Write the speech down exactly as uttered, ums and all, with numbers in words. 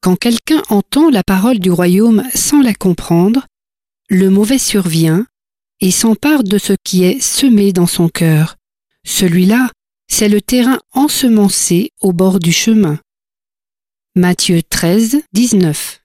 Quand quelqu'un entend la parole du royaume sans la comprendre, le mauvais survient et s'empare de ce qui est semé dans son cœur. Celui-là, c'est le terrain ensemencé au bord du chemin. Matthieu treize, dix-neuf.